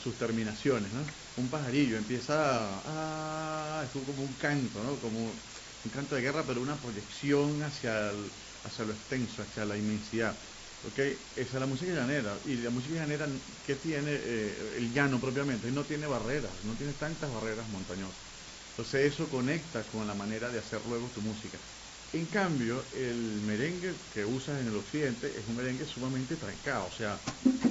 sus terminaciones, ¿no? Un pajarillo empieza es como un canto, ¿no? Como un canto de guerra, pero una proyección hacia lo extenso, hacia la inmensidad. ¿Ok? Esa es la música llanera. Y la música llanera que tiene el llano propiamente, no tiene barreras, no tiene tantas barreras montañosas. Entonces eso conecta con la manera de hacer luego tu música. En cambio, el merengue que usas en el occidente es un merengue sumamente trancado, o sea,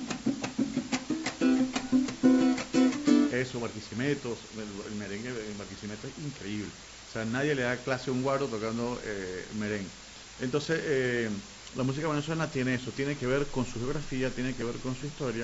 eso, Barquisimeto, el merengue en Barquisimeto es increíble. O sea, nadie le da clase a un guaro tocando merengue. Entonces, la música venezolana tiene eso, tiene que ver con su geografía, tiene que ver con su historia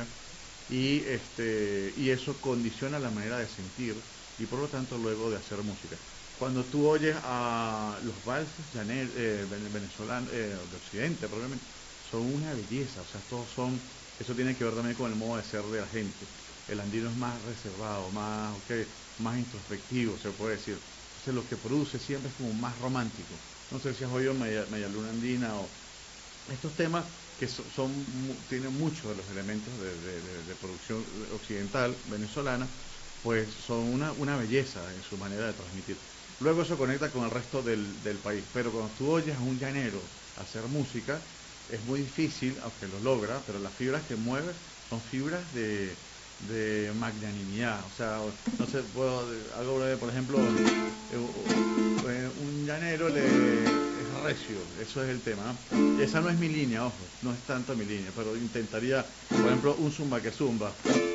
y eso condiciona la manera de sentir y por lo tanto luego de hacer música. Cuando tú oyes a los valses venezolanos, de Occidente probablemente, son una belleza, o sea, todos son, eso tiene que ver también con el modo de ser de la gente. El andino es más reservado, más introspectivo, se puede decir. Entonces lo que produce siempre es como más romántico. No sé si has oído Media Luna Andina o estos temas que tienen muchos de los elementos de producción occidental venezolana, pues son una belleza en su manera de transmitir. Luego eso conecta con el resto del país, pero cuando tú oyes a un llanero hacer música, es muy difícil, aunque lo logra, pero las fibras que mueve son fibras de magnanimidad. O sea, no sé, algo breve, por ejemplo, un llanero es recio, eso es el tema, ¿no? Esa no es mi línea, ojo, no es tanto mi línea, pero intentaría, por ejemplo, un zumba que zumba.